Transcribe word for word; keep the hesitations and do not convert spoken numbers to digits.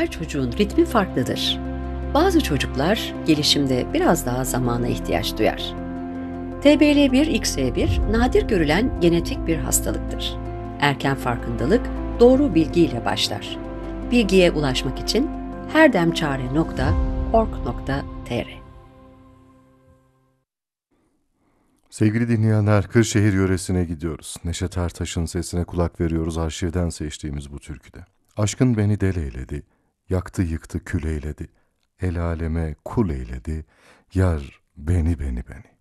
her çocuğun ritmi farklıdır. Bazı çocuklar gelişimde biraz daha zamana ihtiyaç duyar. T B L bir X E bir nadir görülen genetik bir hastalıktır. Erken farkındalık doğru bilgiyle başlar. Bilgiye ulaşmak için herdemçare nokta org nokta tr. Sevgili dinleyenler, Kırşehir yöresine gidiyoruz. Neşet Ertaş'ın sesine kulak veriyoruz arşivden seçtiğimiz bu türküde. Aşkın beni del eyledi, yaktı yıktı kül eyledi, el aleme kul eyledi, yar beni beni beni.